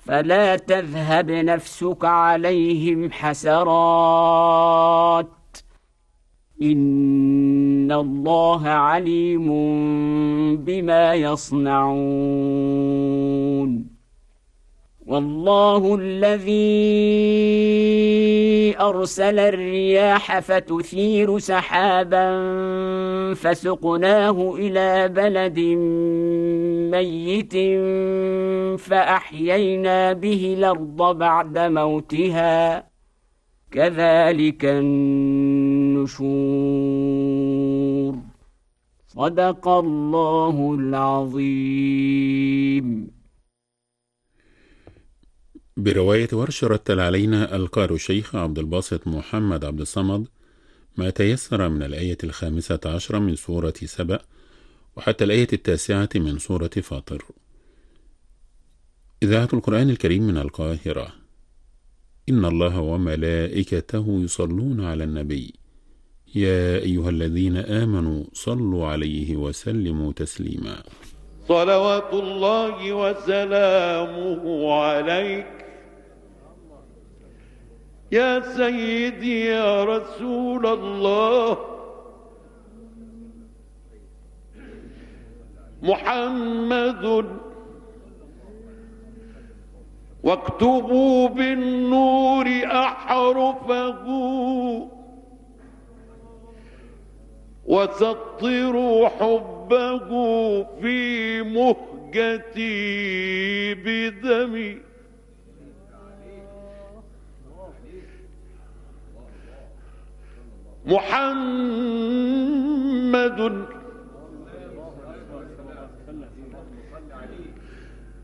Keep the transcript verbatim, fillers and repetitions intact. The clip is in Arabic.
فلا تذهب نفسك عليهم حسرات إن الله عليم بما يصنعون والله الذي أرسل الرياح فتثير سحابا فسقناه إلى بلد ميت فأحيينا به الأرض بعد موتها كذلك النشور صدق الله العظيم. برواية ورش رتل علينا القارئ الشيخ عبد الباسط محمد عبد الصمد ما تيسر من الآية الخامسة عشرة من سورة سبأ وحتى الآية التاسعة من سورة فاطر. إذاعة القرآن الكريم من القاهرة. إن الله وملائكته يصلون على النبي يا أيها الذين آمنوا صلوا عليه وسلموا تسليما. صلوات الله وسلامه عليك يا سيدي يا رسول الله محمد واكتبوا بالنور أحرفه وسطروا حبه في مهجتي بدمي محمد